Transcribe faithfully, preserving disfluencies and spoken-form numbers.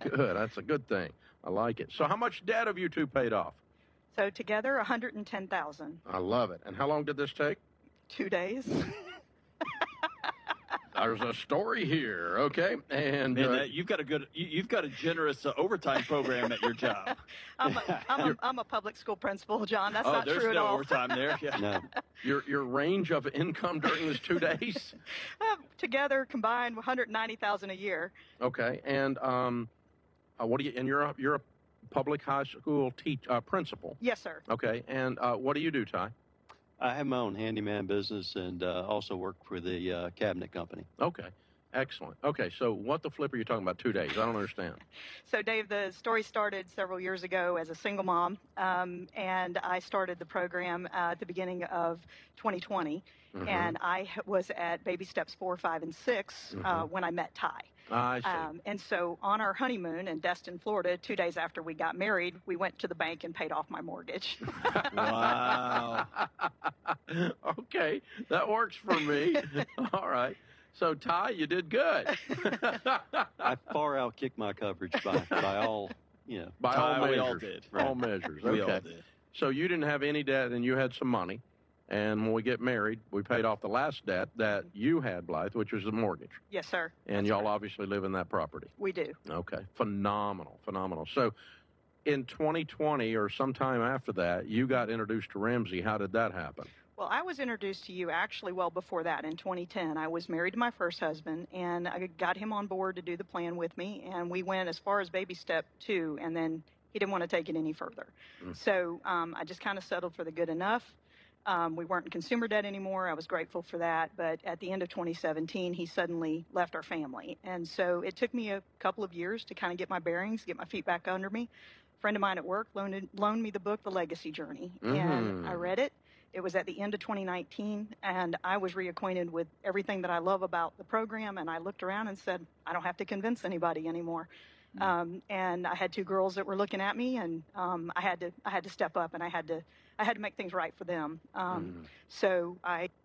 Good. That's a good thing. I like it. So how much debt have you two paid off? So together, one hundred ten thousand dollars. I love it. And how long did this take? Two days. There's a story here, okay? And Man, uh, that, you've got a good, you, you've got a generous uh, overtime program at your job. I'm, a, I'm, a, I'm a public school principal, John. That's oh, not there's true at no all. overtime there. Yeah. No. your your range of income during these two days? Uh, together, combined, one hundred ninety thousand dollars a year. Okay. And um, uh, what do you? And you're a, you're a public high school teach uh, principal. Yes, sir. Okay. And uh, what do you do, Ty? I have my own handyman business and uh, also work for the uh, cabinet company. Okay. Excellent. Okay, so what the flip are you talking about two days? I don't understand. So, Dave, the story started several years ago as a single mom, um, and I started the program uh, at the beginning of twenty twenty, Mhm. and I was at baby steps four, five, and six uh, Mhm. when I met Ty. I see. Um, and so on our honeymoon in Destin, Florida, two days after we got married, we went to the bank and paid off my mortgage. Wow. Okay, that works for me. All right. So, Ty, you did good. I far outkicked my coverage by, by all, you know. By Ty, all we measures. all did. All measures. We Okay. all did. So you didn't have any debt and you had some money. And when we get married, we paid off the last debt that you had, Blythe, which was the mortgage. Yes, sir. And That's y'all correct. obviously live in that property. We do. Okay. Phenomenal. Phenomenal. So in twenty twenty or sometime after that, you got introduced to Ramsey. How did that happen? Well, I was introduced to you actually well before that in twenty ten. I was married to my first husband, and I got him on board to do the plan with me, and we went as far as baby step two, and then he didn't want to take it any further. Mm. So um, I just kind of settled for the good enough. Um, we weren't in consumer debt anymore. I was grateful for that. But at the end of twenty seventeen, he suddenly left our family. And so it took me a couple of years to kind of get my bearings, get my feet back under me. A friend of mine at work loaned, loaned me the book, The Legacy Journey, Mhm. and I read it. It was at the end of twenty nineteen, and I was reacquainted with everything that I love about the program, and I looked around and said, I don't have to convince anybody anymore. Mm. Um, and I had two girls that were looking at me, and um, I had to I had to step up, and I had to I had to make things right for them. Um, Mm. So I